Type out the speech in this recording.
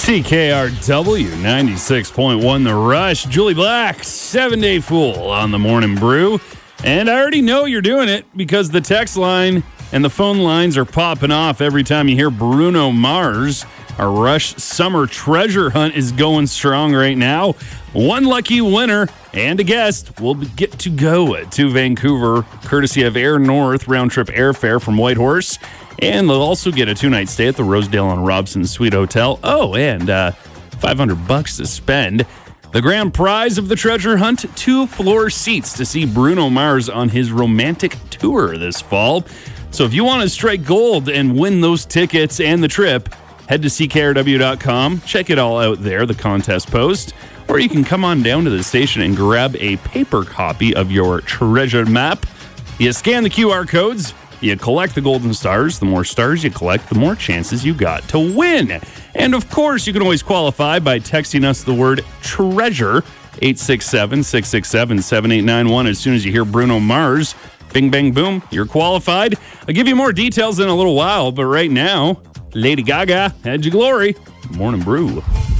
CKRW 96.1 The Rush. Julie Black, 7-Day Fool on the Morning Brew. And I already know you're doing it because the text line and the phone lines are popping off every time you hear Bruno Mars. Our Rush Summer Treasure Hunt is going strong right now. One lucky winner and a guest will get to go to Vancouver, courtesy of Air North round-trip airfare from Whitehorse. And they'll also get a 2-night stay at the Rosedale on Robson Suite Hotel. Oh, and $500 to spend. The grand prize of the treasure hunt, 2-floor seats to see Bruno Mars on his romantic tour this fall. So if you want to strike gold and win those tickets and the trip, head to ckrw.com. Check it all out there, the contest post. Or you can come on down to the station and grab a paper copy of your treasure map. You scan the QR codes. You collect the golden stars. The more stars you collect, the more chances you got to win. And of course, you can always qualify by texting us the word treasure, 867-667-7891. As soon as you hear Bruno Mars, bing, bang, boom, you're qualified. I'll give you more details in a little while, but right now, Lady Gaga, Edge of Glory, Morning Brew.